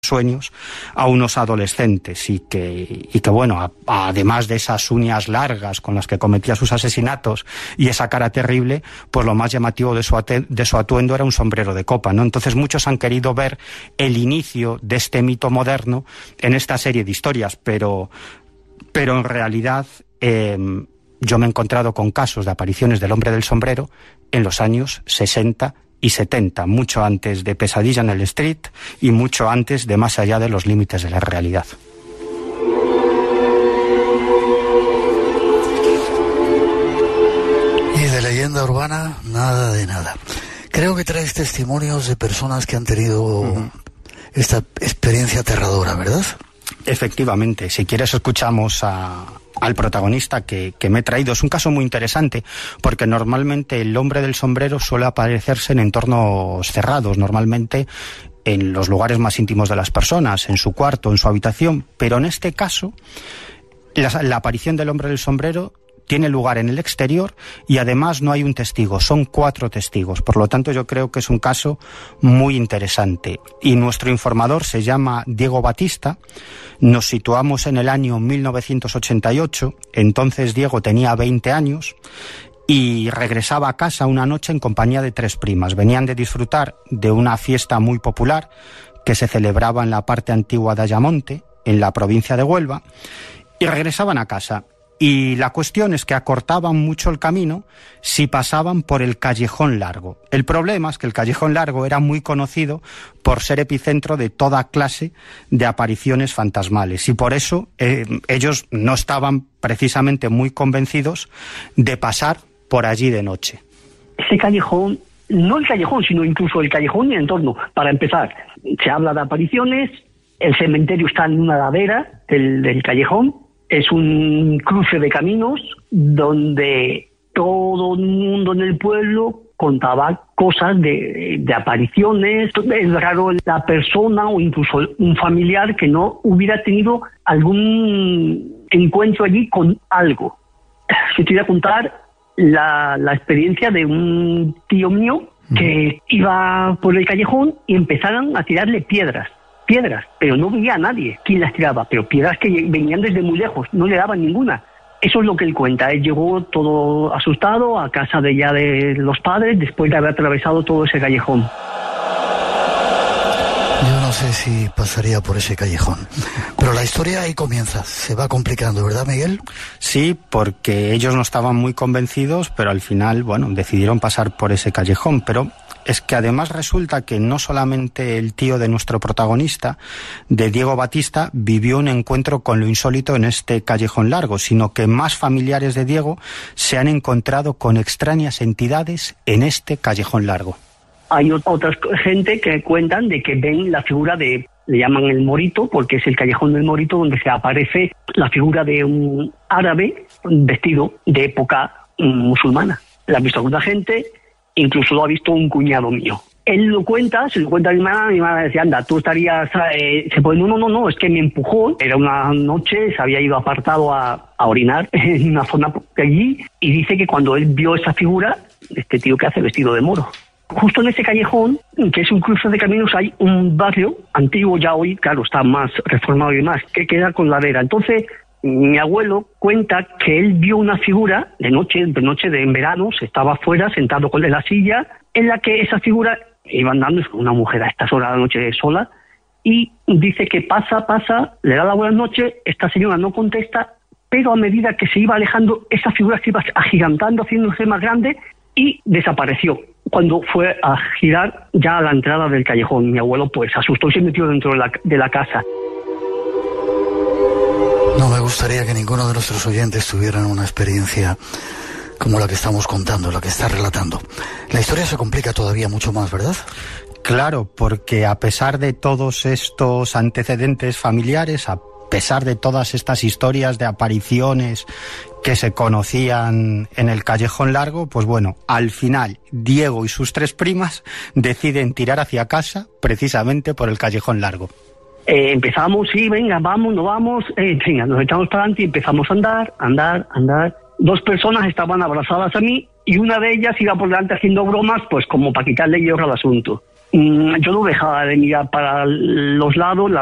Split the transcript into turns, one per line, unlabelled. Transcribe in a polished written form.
sueños a unos adolescentes y que bueno, además de esas uñas largas con las que cometía sus asesinatos y esa cara terrible, pues lo más llamativo de su atuendo era un sombrero de copa, ¿no? Entonces muchos han querido ver el inicio de este mito moderno en esta serie de historias, pero en realidad yo me he encontrado con casos de apariciones del hombre del sombrero en los años 60 y 70, mucho antes de Pesadilla en el Street y mucho antes de Más allá de los límites de la realidad.
Y de leyenda urbana, nada de nada. Creo que traes testimonios de personas que han tenido esta experiencia aterradora, ¿verdad?
Efectivamente, si quieres escuchamos al protagonista que me he traído. Es un caso muy interesante porque normalmente el hombre del sombrero suele aparecerse en entornos cerrados, normalmente en los lugares más íntimos de las personas, en su cuarto, en su habitación, pero en este caso la aparición del hombre del sombrero tiene lugar en el exterior y además no hay un testigo, son 4 testigos. Por lo tanto, yo creo que es un caso muy interesante. Y nuestro informador se llama Diego Batista. Nos situamos en el año 1988. Entonces Diego tenía 20 años y regresaba a casa una noche en compañía de 3 primas. Venían de disfrutar de una fiesta muy popular que se celebraba en la parte antigua de Ayamonte, en la provincia de Huelva, y regresaban a casa. Y la cuestión es que acortaban mucho el camino si pasaban por el Callejón Largo. El problema es que el Callejón Largo era muy conocido por ser epicentro de toda clase de apariciones fantasmales. Y por eso ellos no estaban precisamente muy convencidos de pasar por allí de noche.
Ese callejón, no el callejón, sino incluso el callejón y el entorno. Para empezar, se habla de apariciones, el cementerio está en una ladera del callejón. Es un cruce de caminos donde todo el mundo en el pueblo contaba cosas de apariciones. Es raro la persona o incluso un familiar que no hubiera tenido algún encuentro allí con algo. Si te voy a contar la experiencia de un tío mío que iba por el callejón y empezaron a tirarle piedras, pero no veía a nadie quien las tiraba, pero piedras que venían desde muy lejos, no le daban ninguna. Eso es lo que él cuenta. Él llegó todo asustado a casa de los padres después de haber atravesado todo ese callejón.
Yo no sé si pasaría por ese callejón, pero la historia ahí comienza, se va complicando, ¿verdad, Miguel?
Sí, porque ellos no estaban muy convencidos, pero al final, bueno, decidieron pasar por ese callejón, pero es que además resulta que no solamente el tío de nuestro protagonista, de Diego Batista, vivió un encuentro con lo insólito en este Callejón Largo, sino que más familiares de Diego se han encontrado con extrañas entidades en este Callejón Largo.
Hay otra gente que cuentan de que ven la figura le llaman el Morito, porque es el Callejón del Morito donde se aparece la figura de un árabe vestido de época musulmana. La ha visto alguna gente, incluso lo ha visto un cuñado mío. Él lo cuenta, se lo cuenta a mi madre decía, anda, tú estarías... no, es que me empujó, era una noche, se había ido apartado a orinar en una zona de allí, y dice que cuando él vio esa figura, este tío que hace vestido de moro. Justo en ese callejón, que es un cruce de caminos, hay un barrio antiguo, ya hoy, claro, está más reformado y demás, que queda con ladera. Entonces, mi abuelo cuenta que él vio una figura de noche en verano, se estaba afuera sentado con la silla, en la que esa figura iba andando con una mujer a estas horas de la noche sola, y dice que pasa, le da la buena noche, esta señora no contesta, pero a medida que se iba alejando, esa figura se iba agigantando, haciéndose más grande, y desapareció. Cuando fue a girar ya a la entrada del callejón, mi abuelo pues asustó y se metió dentro de la casa.
No me gustaría que ninguno de nuestros oyentes tuvieran una experiencia como la que estamos contando, la que está relatando. La historia se complica todavía mucho más, ¿verdad?
Claro, porque a pesar de todos estos antecedentes familiares, a pesar de todas estas historias de apariciones que se conocían en el Callejón Largo, pues bueno, al final Diego y sus 3 primas deciden tirar hacia casa precisamente por el Callejón Largo.
Empezamos, sí, venga, vamos, venga, nos echamos para adelante y empezamos a andar. 2 personas estaban abrazadas a mí y una de ellas iba por delante haciendo bromas, pues como para quitarle hierro al asunto. yo no dejaba de mirar para los lados,